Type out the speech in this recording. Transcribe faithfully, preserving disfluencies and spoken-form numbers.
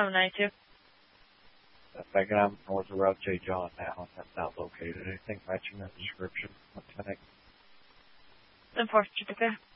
Have a night too. I'm thinking I'm north of Route J. John now. That's not located. Anything matching that description? Lieutenant? ten four, Chitica.